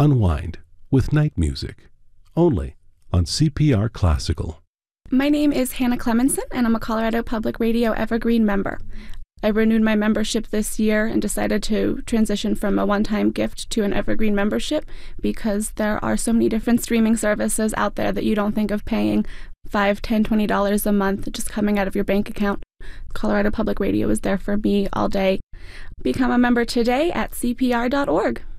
unwind with night music, only on CPR Classical. My name is Hannah Clemenson, and I'm a Colorado Public Radio Evergreen member. I renewed my membership this year and decided to transition from a one-time gift to an Evergreen membership because there are so many different streaming services out there that you don't think of paying $5, $10, $20 a month just coming out of your bank account. Colorado Public Radio is there for me all day. Become a member today at cpr.org.